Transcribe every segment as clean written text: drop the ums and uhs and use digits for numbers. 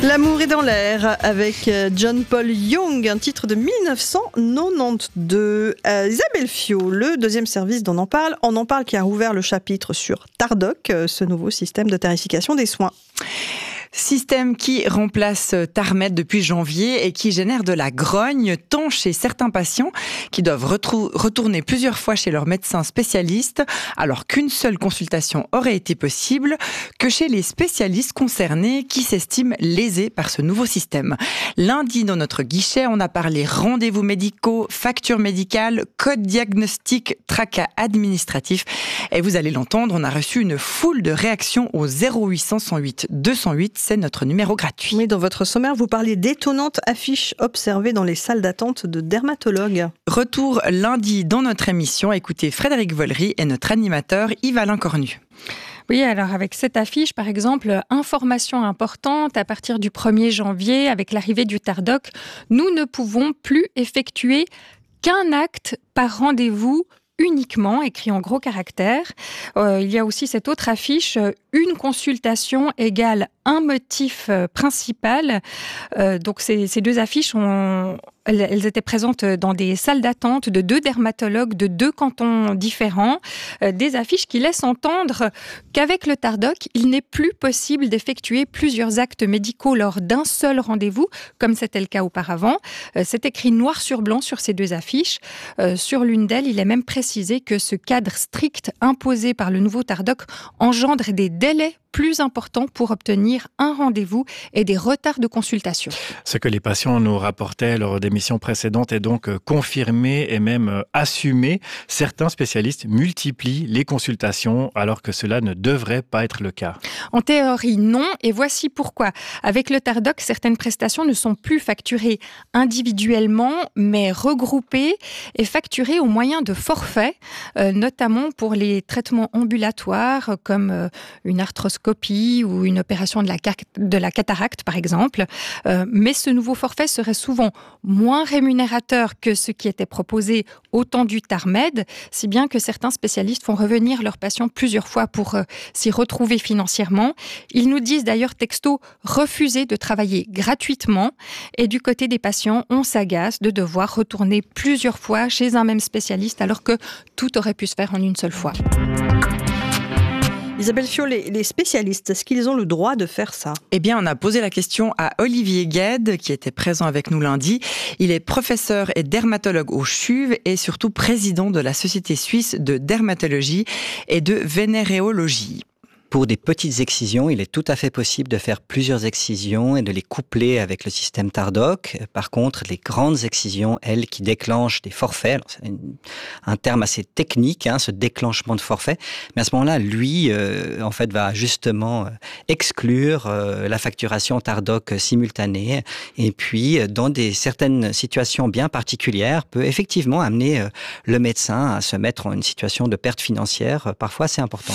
L'amour est dans l'air avec John Paul Young, un titre de 1992. Isabelle Fiot, le deuxième service d'On en parle. On en parle qui a ouvert le chapitre sur Tardoc, ce nouveau système de tarification des soins. Système qui remplace TARMED depuis janvier et qui génère de la grogne tant chez certains patients qui doivent retourner plusieurs fois chez leur médecin spécialiste alors qu'une seule consultation aurait été possible, que chez les spécialistes concernés qui s'estiment lésés par ce nouveau système. Lundi, dans notre guichet, on a parlé rendez-vous médicaux, factures médicales, code diagnostic, tracas administratifs. Et vous allez l'entendre, on a reçu une foule de réactions au 0800 108 208. C'est notre numéro gratuit. Oui, dans votre sommaire, vous parlez d'étonnantes affiches observées dans les salles d'attente de dermatologues. Retour lundi dans notre émission. Écoutez Frédéric Vollery et notre animateur Yves-Alain Cornu. Oui, alors avec cette affiche, par exemple, information importante, à partir du 1er janvier, avec l'arrivée du Tardoc, nous ne pouvons plus effectuer qu'un acte par rendez-vous uniquement, écrit en gros caractères. Il y a aussi cette autre affiche, une consultation égale un motif principal. Donc ces deux affiches, elles étaient présentes dans des salles d'attente de 2 dermatologues de 2 cantons différents. Des affiches qui laissent entendre qu'avec le Tardoc, il n'est plus possible d'effectuer plusieurs actes médicaux lors d'un seul rendez-vous, comme c'était le cas auparavant. C'est écrit noir sur blanc sur ces 2 affiches. Sur l'une d'elles, il est même précisé que ce cadre strict imposé par le nouveau Tardoc engendre des délais plus importants pour obtenir un rendez-vous et des retards de consultation. Ce que les patients nous rapportaient lors d'émissions précédentes est donc confirmé et même assumé. Certains spécialistes multiplient les consultations alors que cela ne devrait pas être le cas. En théorie, non. Et voici pourquoi. Avec le Tardoc, certaines prestations ne sont plus facturées individuellement, mais regroupées et facturées au moyen de forfaits, notamment pour les traitements ambulatoires comme une arthroscopie ou une opération de la cataracte, par exemple. Mais ce nouveau forfait serait souvent moins rémunérateur que ce qui était proposé au temps du TARMED, si bien que certains spécialistes font revenir leurs patients plusieurs fois pour s'y retrouver financièrement. Ils nous disent d'ailleurs texto refuser de travailler gratuitement. Et du côté des patients, on s'agace de devoir retourner plusieurs fois chez un même spécialiste alors que tout aurait pu se faire en une seule fois. Isabelle Fiot, les spécialistes, est-ce qu'ils ont le droit de faire ça ? Eh bien, on a posé la question à Olivier Gued, qui était présent avec nous lundi. Il est professeur et dermatologue au CHUV et surtout président de la Société suisse de dermatologie et de vénéréologie. Pour des petites excisions, il est tout à fait possible de faire plusieurs excisions et de les coupler avec le système Tardoc. Par contre, les grandes excisions, elles, qui déclenchent des forfaits, alors c'est un terme assez technique, ce déclenchement de forfait, mais à ce moment-là, lui, en fait, va justement exclure la facturation Tardoc simultanée et puis, dans certaines situations bien particulières, peut effectivement amener le médecin à se mettre en une situation de perte financière, parfois assez importante.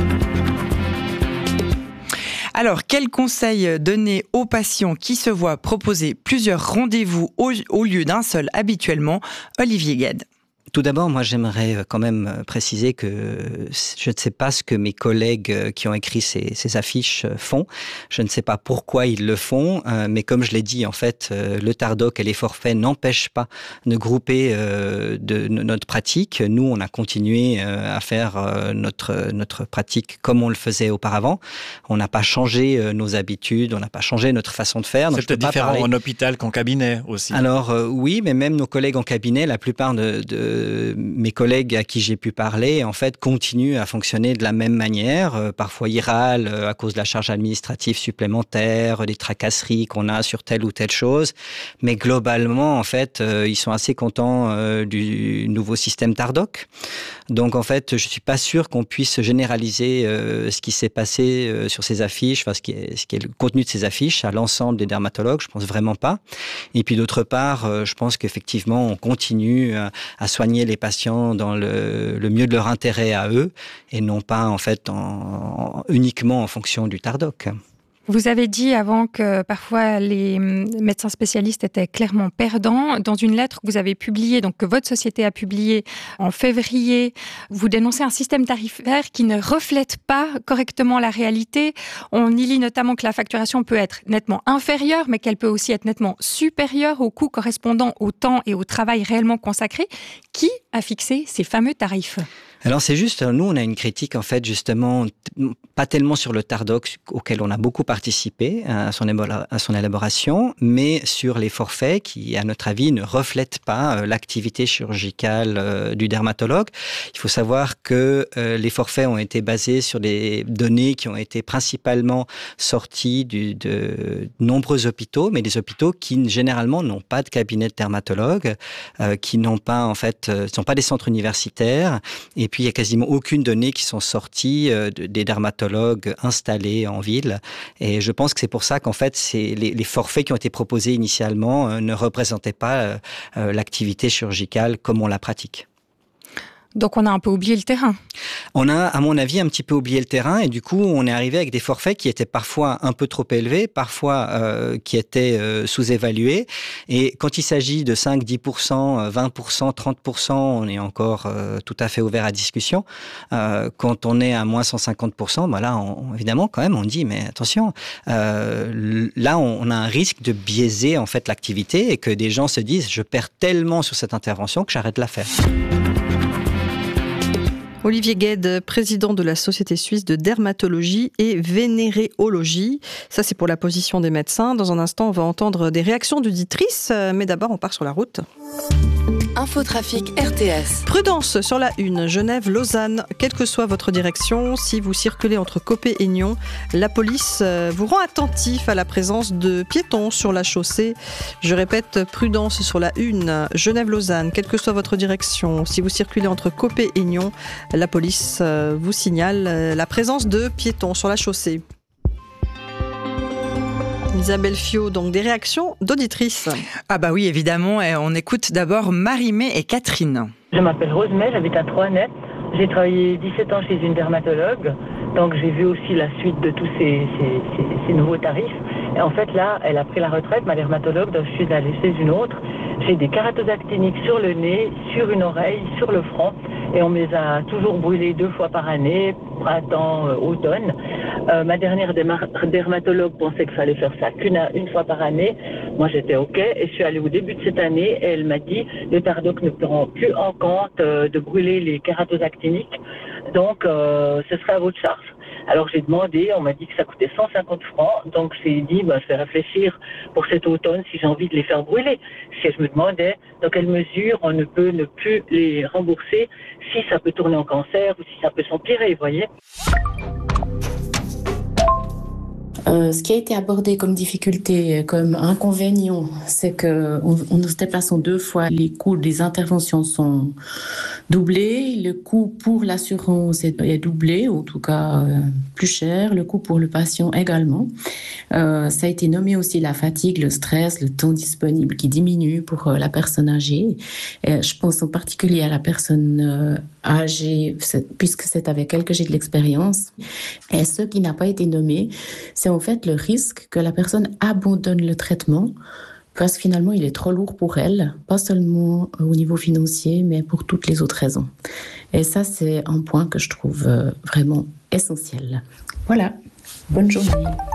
Alors, quels conseils donner aux patients qui se voient proposer plusieurs rendez-vous au lieu d'un seul habituellement ? Olivier Gued. Tout d'abord, moi, j'aimerais quand même préciser que je ne sais pas ce que mes collègues qui ont écrit ces affiches font. Je ne sais pas pourquoi ils le font, mais comme je l'ai dit, en fait, le Tardoc et les forfaits n'empêchent pas de grouper de notre pratique. Nous, on a continué à faire notre pratique comme on le faisait auparavant. On n'a pas changé nos habitudes, on n'a pas changé notre façon de faire. C'est peut-être différent en hôpital qu'en cabinet aussi. Alors oui, mais même nos collègues en cabinet, la plupart de mes collègues à qui j'ai pu parler, en fait, continuent à fonctionner de la même manière. Parfois, ils râlent à cause de la charge administrative supplémentaire, des tracasseries qu'on a sur telle ou telle chose. Mais globalement, en fait, ils sont assez contents du nouveau système Tardoc. Donc, en fait, je suis pas sûr qu'on puisse généraliser ce qui s'est passé sur ces affiches, ce qui est le contenu de ces affiches à l'ensemble des dermatologues. Je pense vraiment pas. Et puis, d'autre part, je pense qu'effectivement, on continue à soigner les patients dans le mieux de leur intérêt à eux et non pas en fait uniquement en fonction du Tardoc. Vous avez dit avant que parfois les médecins spécialistes étaient clairement perdants. Dans une lettre que vous avez publiée, donc que votre société a publiée en février, vous dénoncez un système tarifaire qui ne reflète pas correctement la réalité. On y lit notamment que la facturation peut être nettement inférieure, mais qu'elle peut aussi être nettement supérieure au coût correspondant au temps et au travail réellement consacré. Qui a fixé ces fameux tarifs ? Alors c'est juste, nous on a une critique en fait justement, pas tellement sur le Tardoc auquel on a beaucoup participé à son élaboration, mais sur les forfaits qui à notre avis ne reflètent pas l'activité chirurgicale du dermatologue. Il faut savoir que les forfaits ont été basés sur des données qui ont été principalement sorties de nombreux hôpitaux, mais des hôpitaux qui généralement n'ont pas de cabinet de dermatologue, qui n'ont pas en fait, ne sont pas des centres universitaires, et puis il y a quasiment aucune donnée qui sont sorties des dermatologues installés en ville. Et je pense que c'est pour ça qu'en fait, les forfaits qui ont été proposés initialement ne représentaient pas l'activité chirurgicale comme on la pratique. Donc on a un peu oublié le terrain. On a, à mon avis, un petit peu oublié le terrain et du coup, on est arrivé avec des forfaits qui étaient parfois un peu trop élevés, parfois qui étaient sous-évalués. Et quand il s'agit de 5, 10%, 20%, 30%, on est encore tout à fait ouvert à discussion. Quand on est à moins 150%, ben là, évidemment, quand même, on dit, mais attention, là, on a un risque de biaiser en fait l'activité et que des gens se disent, je perds tellement sur cette intervention que j'arrête de la faire. Olivier Gued, président de la Société suisse de dermatologie et vénéréologie. Ça, c'est pour la position des médecins. Dans un instant, on va entendre des réactions d'auditrices, mais d'abord, on part sur la route. Infotrafic RTS. Prudence sur la 1, Genève-Lausanne. Quelle que soit votre direction, si vous circulez entre Copé et Nyon, la police vous rend attentif à la présence de piétons sur la chaussée. Je répète, prudence sur la 1, Genève-Lausanne. Quelle que soit votre direction, si vous circulez entre Copé et Nyon, la police vous signale la présence de piétons sur la chaussée. Isabelle Fiot, donc des réactions d'auditrices. Ah bah oui, évidemment. On écoute d'abord Marie-Mé et Catherine. Je m'appelle Rosemay, j'habite à Troisnet. J'ai travaillé 17 ans chez une dermatologue, donc j'ai vu aussi la suite de tous ces nouveaux tarifs. Et en fait là, elle a pris la retraite, ma dermatologue, donc je suis allée chez une autre. J'ai des kératoses-actiniques sur le nez, sur une oreille, sur le front, et on me les a toujours brûlés 2 fois par année, printemps, automne. Ma dernière dermatologue pensait qu'il fallait faire ça qu'une fois par année. Moi, j'étais OK. Et je suis allée au début de cette année et elle m'a dit le Tardoc ne prend plus en compte de brûler les kératoses-actiniques. Donc, ce sera à votre charge. Alors, j'ai demandé, on m'a dit que ça coûtait 150 francs. Donc, j'ai dit, je vais réfléchir pour cet automne si j'ai envie de les faire brûler. Si je me demandais dans quelle mesure on ne peut ne plus les rembourser, si ça peut tourner en cancer ou si ça peut s'empirer, vous voyez. Ce qui a été abordé comme difficulté, comme inconvénient, c'est que nous se déplaçons 2 fois. Les coûts des interventions sont doublés. Le coût pour l'assurance est doublé, ou en tout cas plus cher. Le coût pour le patient également. Ça a été nommé aussi la fatigue, le stress, le temps disponible qui diminue pour la personne âgée. Et je pense en particulier à la personne âgée, puisque c'est avec elle que j'ai de l'expérience. Et ce qui n'a pas été nommé, c'est en fait le risque que la personne abandonne le traitement parce que finalement il est trop lourd pour elle, pas seulement au niveau financier, mais pour toutes les autres raisons. Et ça, c'est un point que je trouve vraiment essentiel. Voilà, bonne journée.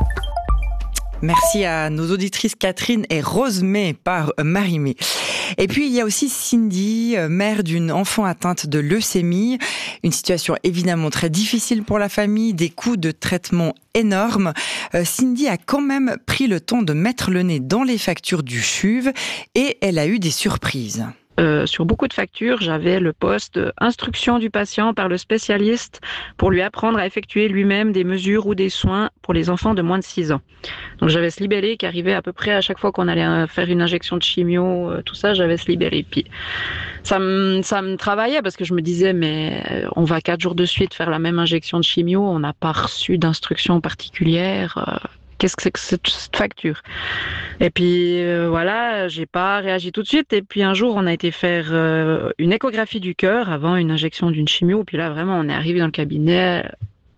Merci à nos auditrices Catherine et Rosemay par Marie-Mé. Et puis, il y a aussi Cindy, mère d'une enfant atteinte de leucémie. Une situation évidemment très difficile pour la famille, des coûts de traitement énormes. Cindy a quand même pris le temps de mettre le nez dans les factures du CHUV et elle a eu des surprises. Sur beaucoup de factures, j'avais le poste instruction du patient par le spécialiste pour lui apprendre à effectuer lui-même des mesures ou des soins pour les enfants de moins de 6 ans. Donc j'avais ce libellé qui arrivait à peu près à chaque fois qu'on allait faire une injection de chimio, tout ça, j'avais ce libellé. Puis ça me travaillait parce que je me disais, mais on va 4 jours de suite faire la même injection de chimio, on n'a pas reçu d'instruction particulière. Qu'est-ce que c'est que cette facture? Et puis voilà, j'ai pas réagi tout de suite. Et puis un jour, on a été faire une échographie du cœur avant une injection d'une chimio. Puis là, vraiment, on est arrivé dans le cabinet.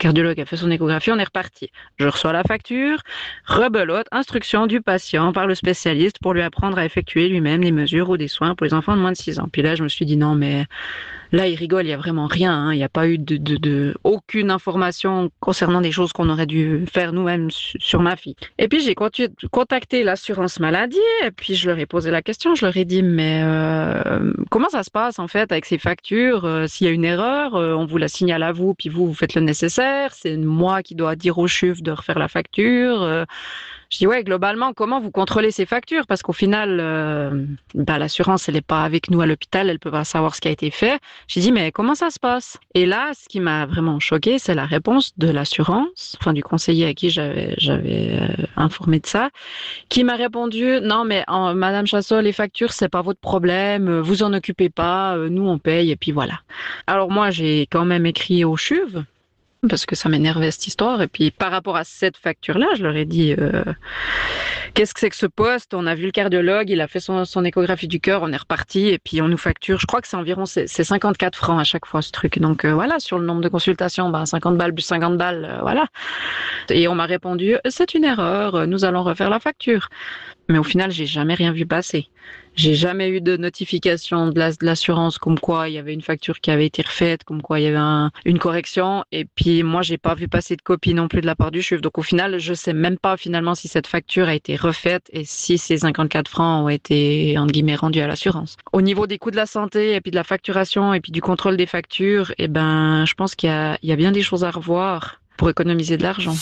cardiologue a fait son échographie, on est reparti. Je reçois la facture, rebelote, instruction du patient par le spécialiste pour lui apprendre à effectuer lui-même les mesures ou des soins pour les enfants de moins de 6 ans. Puis là, je me suis dit non, mais là, il rigole, il n'y a vraiment rien. Il n'y a pas eu aucune information concernant des choses qu'on aurait dû faire nous-mêmes sur ma fille. Et puis, j'ai contacté l'assurance maladie et puis je leur ai posé la question. Je leur ai dit, mais comment ça se passe en fait avec ces factures? S'il y a une erreur, on vous la signale à vous, puis vous faites le nécessaire. C'est moi qui dois dire au CHUV de refaire la facture. Je dis ouais, globalement, comment vous contrôlez ces factures? Parce qu'au final, l'assurance, elle n'est pas avec nous à l'hôpital, elle peut pas savoir ce qui a été fait. J'ai dit mais comment ça se passe? Et là, ce qui m'a vraiment choquée, c'est la réponse de l'assurance, enfin du conseiller à qui j'avais informé de ça, qui m'a répondu non mais Madame Chassol, les factures c'est pas votre problème, vous en occupez pas, nous on paye et puis voilà. Alors moi j'ai quand même écrit au CHUV, parce que ça m'énervait cette histoire. Et puis par rapport à cette facture-là, je leur ai dit qu'est-ce que c'est que ce poste? On a vu le cardiologue, il a fait son échographie du cœur, on est reparti et puis on nous facture. Je crois que c'est environ 54 francs à chaque fois ce truc. Donc voilà, sur le nombre de consultations, 50 balles plus 50 balles, voilà. Et on m'a répondu c'est une erreur, nous allons refaire la facture. Mais au final, j'ai jamais rien vu passer. J'ai jamais eu de notification de l'assurance comme quoi il y avait une facture qui avait été refaite, comme quoi il y avait une correction. Et puis moi, j'ai pas vu passer de copie non plus de la part du CHUV. Donc au final, je sais même pas finalement si cette facture a été refaite et si ces 54 francs ont été entre guillemets rendus à l'assurance. Au niveau des coûts de la santé et puis de la facturation et puis du contrôle des factures, je pense qu'il y a bien des choses à revoir pour économiser de l'argent.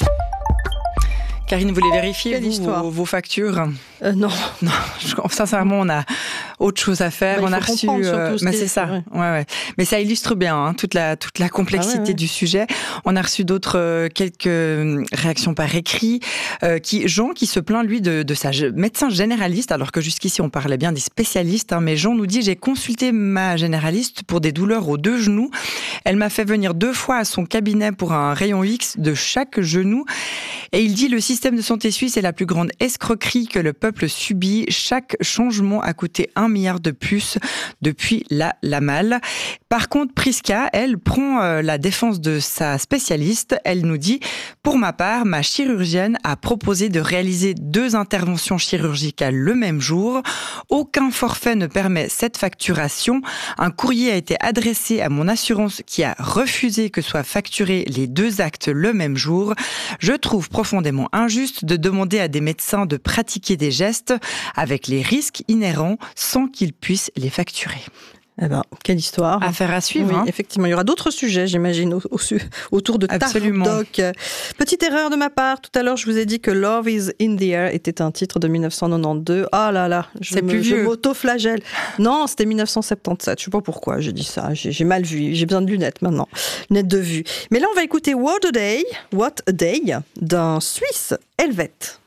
Karine, vous voulez vérifier vos factures? Non. Sincèrement, on a autre chose à faire. On a reçu. Mais c'est ça. Ouais. Mais ça illustre bien toute la complexité du sujet. On a reçu quelques réactions par écrit. Jean qui se plaint lui de sa médecin généraliste, alors que jusqu'ici on parlait bien des spécialistes. Mais Jean nous dit j'ai consulté ma généraliste pour des douleurs aux 2 genoux. Elle m'a fait venir 2 fois à son cabinet pour un rayon X de chaque genou. Et il dit le système de santé suisse est la plus grande escroquerie que le peuple subit. Chaque changement a coûté 1 milliard de plus depuis la malle. Par contre, Priska, elle prend la défense de sa spécialiste. Elle nous dit « Pour ma part, ma chirurgienne a proposé de réaliser 2 interventions chirurgicales le même jour. Aucun forfait ne permet cette facturation. Un courrier a été adressé à mon assurance qui a refusé que soient facturés les 2 actes le même jour. Je trouve profondément injuste de demander à des médecins de pratiquer des gestes avec les risques inhérents sans qu'ils puissent les facturer. » Quelle histoire. Affaire à suivre. Oui, effectivement. Il y aura d'autres sujets, j'imagine, autour de Tardoc. Petite erreur de ma part. Tout à l'heure, je vous ai dit que Love is in the air était un titre de 1992. Ah là là, je m'auto-flagelle. Non, c'était 1977. Je sais pas pourquoi j'ai dit ça. J'ai mal vu. J'ai besoin de lunettes maintenant. Lunettes de vue. Mais là, on va écouter What a Day d'un Suisse, Helvet.